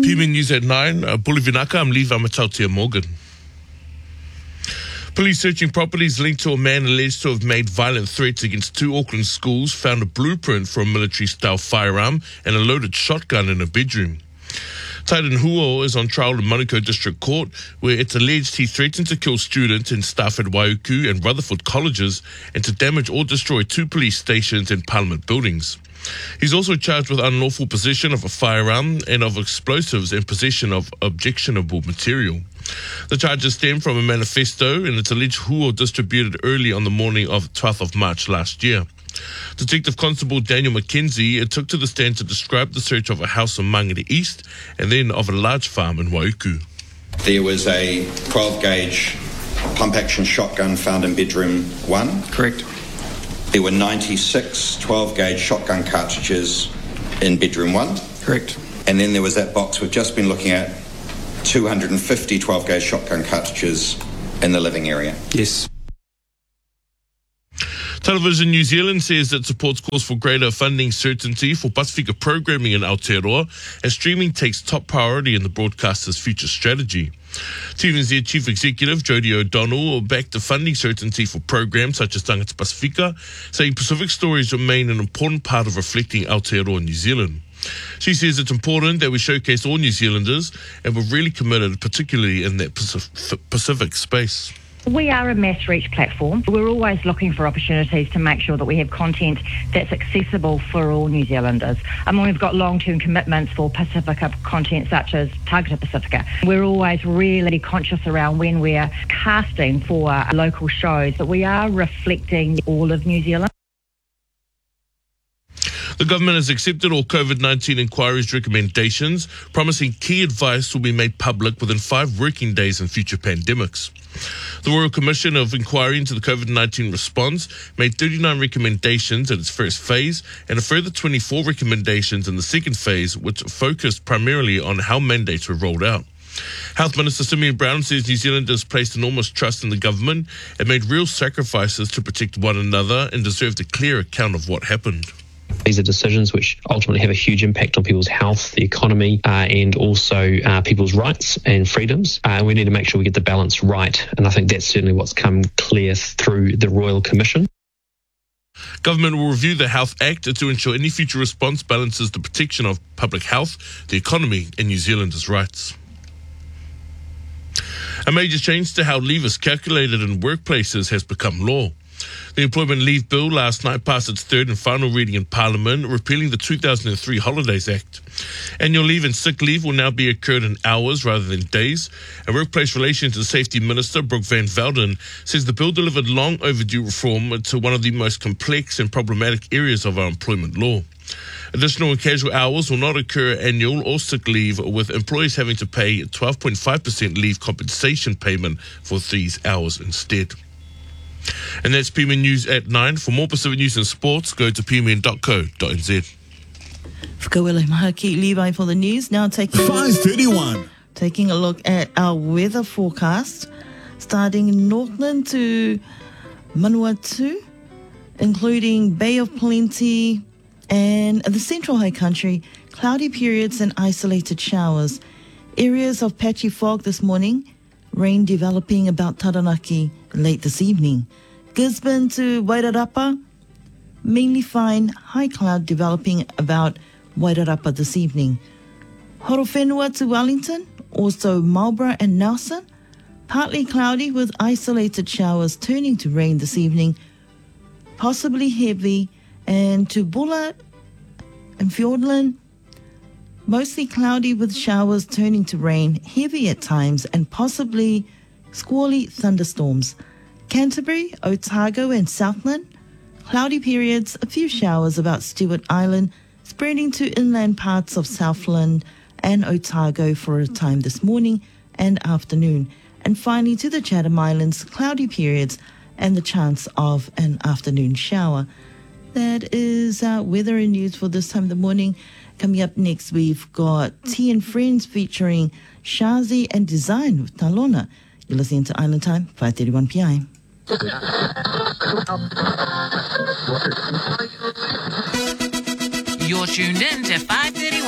PMN News at 9. Pulivinaka, I'm Levi Matautia Morgan. Police searching properties linked to a man alleged to have made violent threats against 2 Auckland schools found a blueprint for a military-style firearm and a loaded shotgun in a bedroom. Titan Huo is on trial in Manukau District Court, where it's alleged he threatened to kill students and staff at Waiuku and Rutherford colleges and to damage or destroy 2 police stations and parliament buildings. He's also charged with unlawful possession of a firearm and of explosives and possession of objectionable material. The charges stem from a manifesto and it's alleged Huo distributed early on the morning of 12th of March last year. Detective Constable Daniel McKenzie took to the stand to describe the search of a house in Mangere East and then of a large farm in Waiuku. There was a 12-gauge pump-action shotgun found in bedroom 1. Correct. There were 96 12-gauge shotgun cartridges in bedroom 1. Correct. And then there was that box we've just been looking at, 250 12-gauge shotgun cartridges in the living area. Yes. Television New Zealand says it supports calls for greater funding certainty for Pasifika programming in Aotearoa as streaming takes top priority in the broadcaster's future strategy. TVNZ Chief Executive Jodie O'Donnell backed the funding certainty for programs such as Tangata Pasifika, saying Pacific stories remain an important part of reflecting Aotearoa New Zealand. She says it's important that we showcase all New Zealanders and we're really committed, particularly in that Pacific space. We are a mass reach platform. We're always looking for opportunities to make sure that we have content that's accessible for all New Zealanders. We've got long-term commitments for Pacifica content such as Tangata Pasifika. We're always really conscious around when we're casting for local shows that we are reflecting all of New Zealand. The government has accepted all COVID-19 inquiries recommendations, promising key advice will be made public within 5 working days in future pandemics. The Royal Commission of Inquiry into the COVID-19 response made 39 recommendations in its first phase and a further 24 recommendations in the second phase, which focused primarily on how mandates were rolled out. Health Minister Simeon Brown says New Zealanders placed enormous trust in the government and made real sacrifices to protect one another and deserved a clear account of what happened. These are decisions which ultimately have a huge impact on people's health, the economy, and also people's rights and freedoms. We need to make sure we get the balance right, and I think that's certainly what's come clear through the Royal Commission. Government will review the Health Act to ensure any future response balances the protection of public health, the economy, and New Zealanders' rights. A major change to how leave is calculated in workplaces has become law. The Employment Leave Bill last night passed its third and final reading in Parliament, repealing the 2003 Holidays Act. Annual leave and sick leave will now be accrued in hours rather than days. And Workplace Relations and Safety Minister Brooke Van Velden says the bill delivered long overdue reform to one of the most complex and problematic areas of our employment law. Additional and casual hours will not occur annual or sick leave, with employees having to pay 12.5% leave compensation payment for these hours instead. And that's PMN News at 9. For more Pacific news and sports, go to pmn.co.nz. Whakawele Mahaki Levi for the news. Now taking 5:31. Taking a look at our weather forecast, starting in Auckland to Manawatu, including Bay of Plenty and the Central High Country, cloudy periods and isolated showers. Areas of patchy fog this morning, rain developing about Taranaki late this evening. Gisborne to Wairarapa, mainly fine, high cloud developing about Wairarapa this evening. Horowhenua to Wellington, also Marlborough and Nelson, partly cloudy with isolated showers turning to rain this evening, possibly heavy, and to Bulla and Fiordland, mostly cloudy with showers turning to rain, heavy at times, and possibly squally thunderstorms. Canterbury, Otago and Southland, cloudy periods, a few showers about Stewart Island, spreading to inland parts of Southland and Otago for a time this morning and afternoon. And finally to the Chatham Islands, cloudy periods and the chance of an afternoon shower. That is weather and news for this time of the morning. Coming up next, we've got Tea and Friends featuring Shazi and Design with Talona. You're listening to Island Time, 5:31 p.m. You're tuned in to 5:31.